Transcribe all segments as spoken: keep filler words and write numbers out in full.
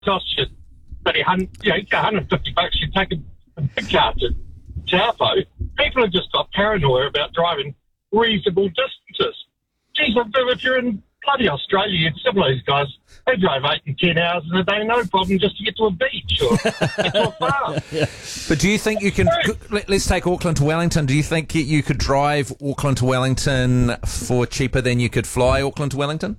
costs you, but you know, one hundred fifty bucks, you take a, a big car to Taupo. People have just got paranoia about driving reasonable distances. Geez, if you're in bloody Australia, some of these guys, they drove eight and ten hours in a day, no problem, just to get to a beach or get to a farm. Yeah. But do you think you can, let's take Auckland to Wellington, do you think you could drive Auckland to Wellington for cheaper than you could fly Auckland to Wellington?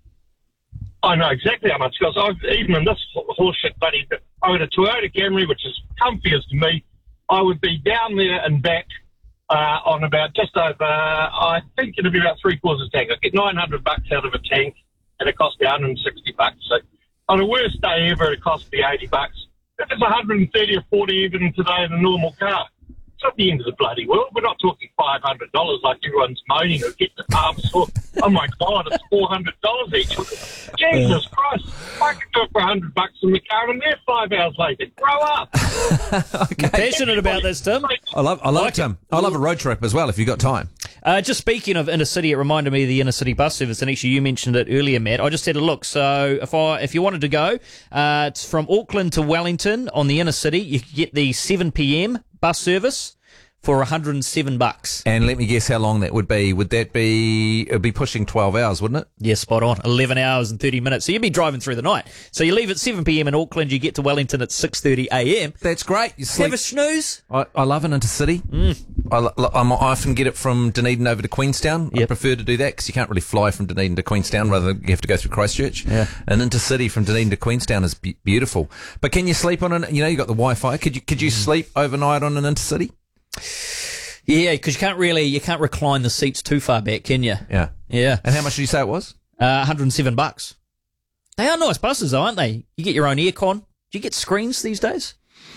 I know exactly how much it costs. I've, even in this horseshit, buddy, I had a Toyota Camry, which is comfiest to me. I would be down there and back uh, on about just over, uh, I think it'd be about three quarters of a tank. I'd get nine hundred bucks out of a tank, and it cost me one hundred sixty bucks. So on the worst day ever, it cost me eighty bucks. If it's one hundred thirty or forty even today in a normal car, it's not the end of the bloody world. We're not talking five hundred dollars like everyone's moaning or get the arms for. Oh my God, it's four hundred dollars each. Jesus yeah. Christ. I could do it for one hundred bucks in the car and there five hours later. Grow up. Okay. You're passionate about this, Tim. I love I love like it, Tim. I love a road trip as well if you've got time. Uh, just speaking of inner city, it reminded me of the inner city bus service, and actually you mentioned it earlier, Matt. I just had a look. So if I if you wanted to go, uh, it's from Auckland to Wellington on the inner city. You could get the seven p.m. bus service for one hundred seven bucks. And let me guess how long that would be. Would that be, it would be pushing twelve hours, wouldn't it? Yeah, spot on. eleven hours and thirty minutes. So you'd be driving through the night. So you leave at seven p.m. in Auckland, you get to Wellington at six thirty a.m. That's great. You sleep. Have a snooze. I, I love an intercity. Mm. I, I often get it from Dunedin over to Queenstown. Yep. I prefer to do that because you can't really fly from Dunedin to Queenstown, rather you have to go through Christchurch. Yeah. An intercity from Dunedin to Queenstown is be- beautiful. But can you sleep on an, you know, you got the Wi-Fi. Could you, could you mm. sleep overnight on an intercity? Yeah, because you can't really, you can't recline the seats too far back, can you? Yeah. Yeah. And how much did you say it was? Uh, one hundred seven bucks. They are nice buses, though, aren't they? You get your own aircon. Do you get screens these days?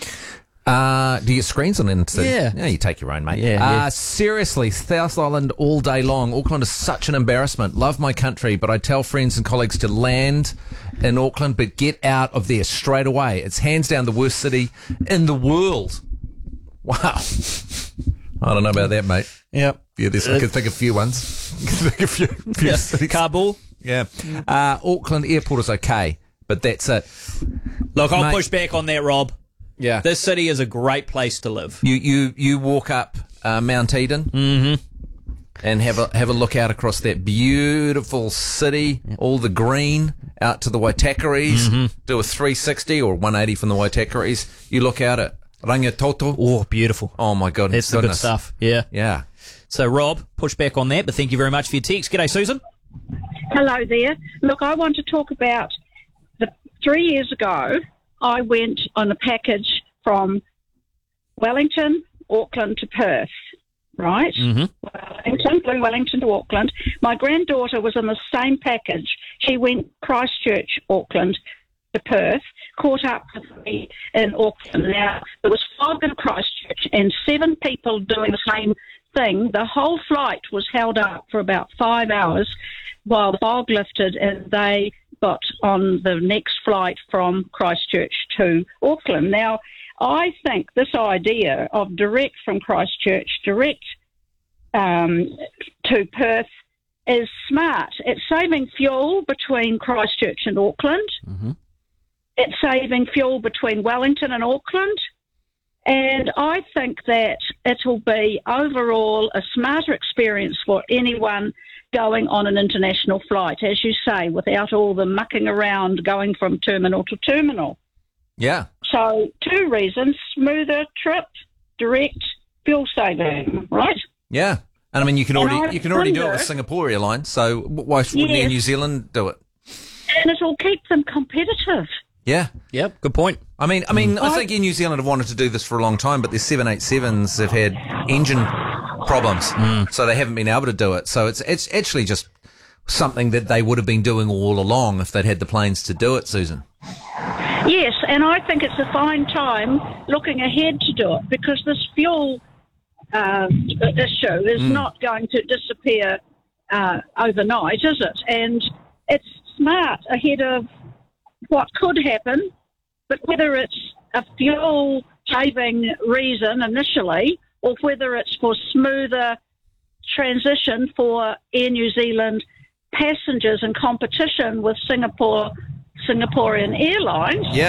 Uh, do you get screens on an intercity? Yeah. Yeah, you take your own, mate. Yeah, uh, yeah. Seriously, South Island all day long. Auckland is such an embarrassment. Love my country, but I tell friends and colleagues to land in Auckland, but get out of there straight away. It's hands down the worst city in the world. Wow. I don't know about that, mate. Yep. Yeah, there's, I can think of a few ones. I can think of a few, few yeah. cities. Kabul. Yeah. Uh, Auckland Airport is okay, but that's it. Look, I'll mate, push back on that, Rob. Yeah. This city is a great place to live. You you, you walk up uh, Mount Eden mm-hmm. and have a have a look out across that beautiful city, yep. all the green, out to the Waitakaris, mm-hmm. do a three sixty or one eighty from the Waitakaris. You look out at Rangitoto. Oh, beautiful. Oh, my God. That's the good stuff. Yeah. Yeah. So, Rob, push back on that, but thank you very much for your text. G'day, Susan. Hello there. Look, I want to talk about the three years ago, I went on a package from Wellington, Auckland to Perth, right? Mm-hmm. Wellington, flew Wellington to Auckland. My granddaughter was in the same package. She went Christchurch, Auckland to Perth, caught up with me in Auckland. Now, there was five in Christchurch and seven people doing the same thing. The whole flight was held up for about five hours while the fog lifted and they got on the next flight from Christchurch to Auckland. Now, I think this idea of direct from Christchurch, direct um, to Perth is smart. It's saving fuel between Christchurch and Auckland. Mm-hmm. It's saving fuel between Wellington and Auckland. And I think that it'll be overall a smarter experience for anyone going on an international flight, as you say, without all the mucking around going from terminal to terminal. Yeah. So two reasons: smoother trip, direct, fuel saving, right? Yeah. And I mean, you can already I you can already do it wonder- with Singapore Airlines, so why wouldn't Yes. Air New Zealand do it? And it'll keep them competitive. Yeah. Yep, good point. I mean, I mean, I I- think Air New Zealand have wanted to do this for a long time, but their seven eighty-sevens have had engine problems, so they haven't been able to do it. So it's it's actually just something that they would have been doing all along if they'd had the planes to do it, Susan. Yes, and I think it's a fine time looking ahead to do it, because this fuel uh, issue is Mm. not going to disappear uh, overnight, is it? And it's smart ahead of what could happen, but whether it's a fuel saving reason initially or whether it's for smoother transition for Air New Zealand passengers in competition with Singapore Singaporean Airlines. Yeah.